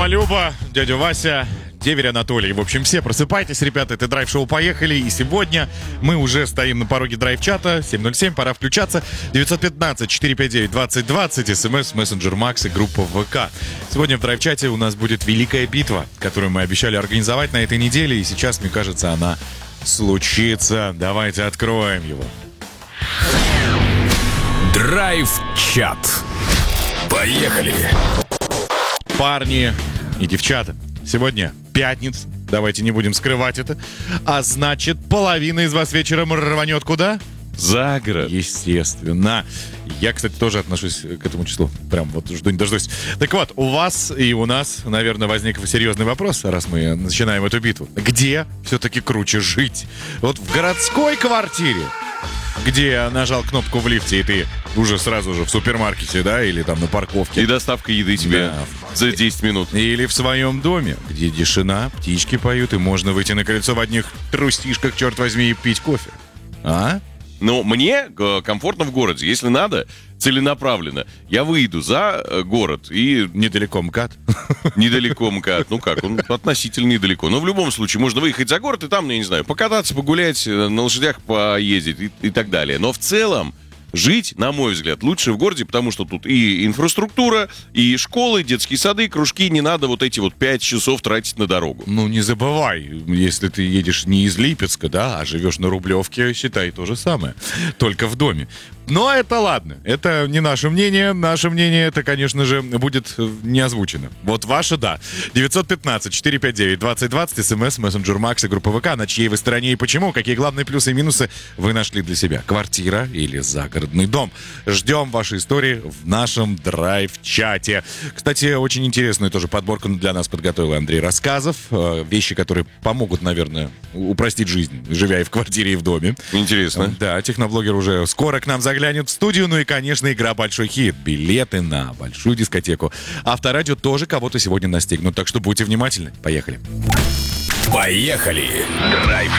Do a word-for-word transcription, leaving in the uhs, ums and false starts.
Мама Люба, дядя Вася, деверь Анатолий. В общем, все просыпайтесь, ребята, это драйв-шоу «Поехали». И сегодня мы уже стоим на пороге драйв-чата. семь ноль семь, пора включаться. девятьсот пятнадцать четыреста пятьдесят девять двадцать двадцать, смс, мессенджер Макс и группа ВК. Сегодня в драйв-чате у нас будет великая битва, которую мы обещали организовать на этой неделе. И сейчас, мне кажется, она случится. Давайте откроем его. Драйв-чат. Поехали. Парни и девчата, сегодня пятница, давайте не будем скрывать это. А значит, половина из вас вечером рванет куда? За город. Естественно. Я, кстати, тоже отношусь к этому числу. Прям вот жду не дождусь. Так вот, у вас и у нас, наверное, возник серьезный вопрос, раз мы начинаем эту битву. Где все-таки круче жить? Вот в городской квартире, где я нажал кнопку в лифте, и ты уже сразу же в супермаркете, да, или там на парковке. И доставка еды тебе Да. за десять минут. Или в своем доме, где тишина, птички поют, и можно выйти на крыльцо в одних трусишках, черт возьми, и пить кофе. А? Но мне э, комфортно в городе. Если надо, целенаправленно. Я выйду за э, город и Недалеко МКАД. недалеко МКАД. Ну как, он относительно недалеко. Но в любом случае можно выехать за город и там, я не знаю, покататься, погулять, э, на лошадях поездить и, и так далее. Но в целом жить, на мой взгляд, лучше в городе, потому что тут и инфраструктура, и школы, детские сады, кружки. Не надо вот эти вот пять часов тратить на дорогу. Ну, не забывай, если ты едешь не из Липецка, да, а живешь на Рублевке, считай то же самое, только в доме. Но это ладно, это не наше мнение. Наше мнение, это, конечно же, будет не озвучено. Вот ваше, да. девятьсот пятнадцать четыреста пятьдесят девять двадцать двадцать, смс, мессенджер Макс и группа ВК. На чьей вы стороне и почему? Какие главные плюсы и минусы вы нашли для себя? Квартира или загородный дом? Ждем ваши истории в нашем драйв-чате. Кстати, очень интересную тоже подборку для нас подготовил Андрей Рассказов. Э, Вещи, которые помогут, наверное, упростить жизнь, живя и в квартире, и в доме. Интересно. Да, техноблогер уже скоро к нам заглянет в студию. Ну и, конечно, игра «Большой хит». Билеты на большую дискотеку. Авторадио тоже кого-то сегодня настигнут. Так что будьте внимательны. Поехали. Поехали. Драйв.